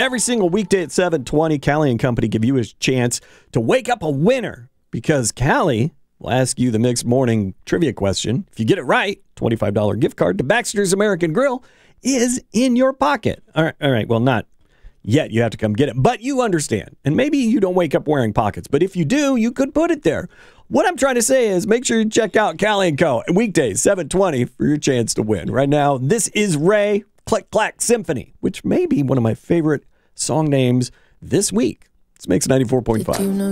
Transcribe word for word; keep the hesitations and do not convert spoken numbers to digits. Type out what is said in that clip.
Every single weekday at seven twenty, Callie and Company give you a chance to wake up a winner because Callie will ask you the next morning trivia question. If you get it right, twenty-five dollars gift card to Baxter's American Grill is in your pocket. All right, all right, well, not yet. You have to come get it, but you understand. And maybe you don't wake up wearing pockets, but if you do, you could put it there. What I'm trying to say is make sure you check out Callie and Co. weekdays, seven twenty, for your chance to win. Right now, this is Ray Click Clack Symphony, which may be one of my favorite song names this week. It's Mix ninety-four point five.